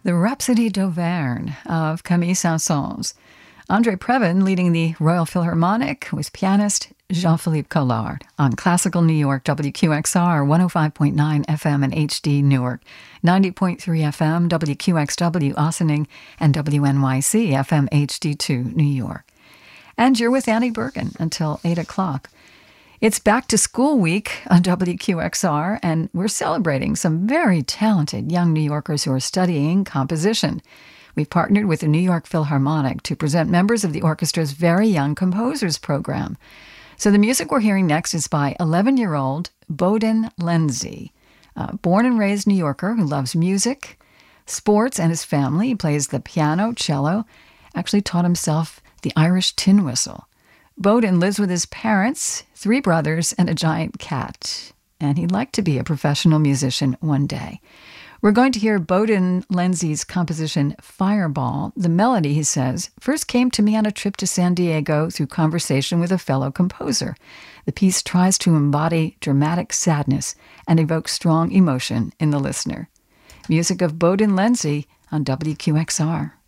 The Rhapsody d'Auvergne of Camille Saint-Saëns. André Previn leading the Royal Philharmonic with pianist Jean-Philippe Collard on Classical New York, WQXR 105.9 FM and HD Newark, 90.3 FM WQXW Ossining, and WNYC FM HD2 New York. And you're with Annie Bergen until 8 o'clock. It's back to school week on WQXR, and we're celebrating some very talented young New Yorkers who are studying composition. We've partnered with the New York Philharmonic to present members of the orchestra's Very Young Composers program. So the music we're hearing next is by 11-year-old Bowden Lenzie, born and raised New Yorker who loves music, sports, and his family. He plays the piano, cello, actually taught himself the Irish tin whistle. Bowden lives with his parents, 3 brothers, and a giant cat, and he'd like to be a professional musician one day. We're going to hear Bowden Lenzie's composition Fireball. The melody, he says, first came to me on a trip to San Diego through conversation with a fellow composer. The piece tries to embody dramatic sadness and evoke strong emotion in the listener. Music of Bowden Lenzie on WQXR.